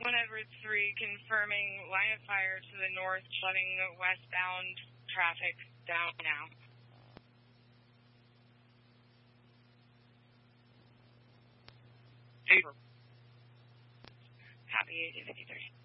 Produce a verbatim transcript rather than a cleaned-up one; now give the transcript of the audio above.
one Edwards three, confirming line of fire to the north, shutting westbound traffic down now. Favor. Copy, eighty fifty-three.